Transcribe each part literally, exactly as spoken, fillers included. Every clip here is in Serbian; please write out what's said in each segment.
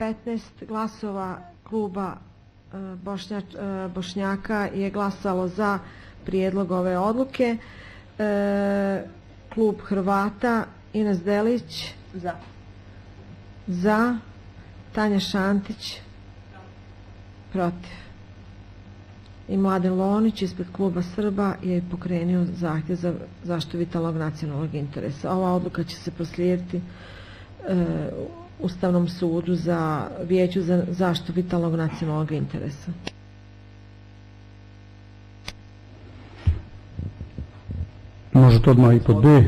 petnaest glasova kluba Bošnja, Bošnjaka je glasalo za prijedlog ove odluke. E, klub Hrvata Ines Delić za. Za. Tanja Šantić protiv. I Mladen Lonić ispred kluba Srba je pokrenuo zahtjev za zaštitu vitalnog nacionalnog interesa. Ova odluka će se proslijediti e, Ustavnom sudu za Vijeću za zaštitu vitalnog nacionalnog interesa. Možete odmah i pod B.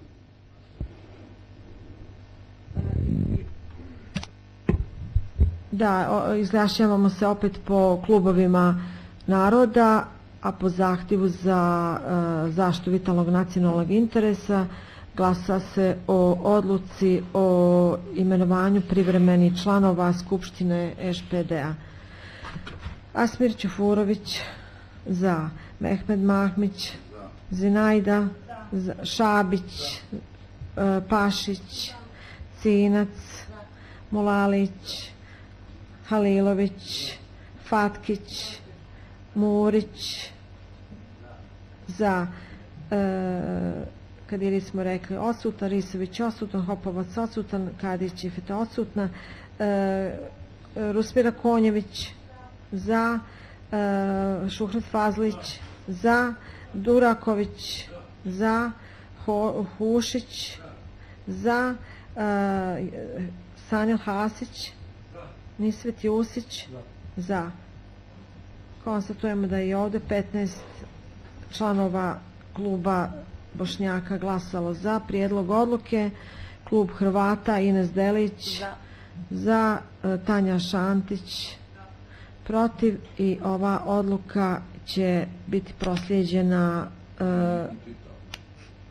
Da, izjašnjavamo se opet po klubovima naroda, a po zahtjevu za uh, zaštitu vitalnog nacionalnog interesa glasa se o odluci o imenovanju privremenih članova Skupštine Š P D-a. Asmir Ćufurović za. Mehmed Mahmić Zinajda za. Šabić uh, Pašić Cinac Mulalić Halilović Fatkić Murić za. E, Kadiri smo rekli odsutan, Risović odsutan, Hopovac odsutan, Kadić i Feta odsutna, e, Rusmira Konjević za, e, Šuhret Fazlić za, Duraković za, Ho, Hušić za, e, Sanjel Hasić, Nisvet Jusić za. Konstatujemo da je ovdje petnaest članova kluba Bošnjaka glasalo za prijedlog odluke. Klub Hrvata Ines Delić za, za Tanja Šantić protiv i ova odluka će biti proslijeđena uh,